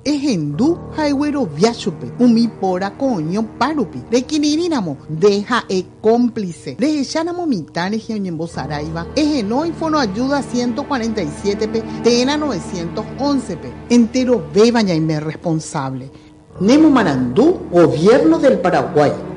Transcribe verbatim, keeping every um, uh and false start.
Ejendu haigüero viachupe, umi pora coño parupi. De quinirinamo, deja e cómplice. De echanamo mitane geoñembo saraiva. Ejeno y fono ayuda ciento cuarenta y siete pe, tena novecientos once pe. Entero bebaña y me responsable. Nemo Marandú, Gobierno del Paraguay.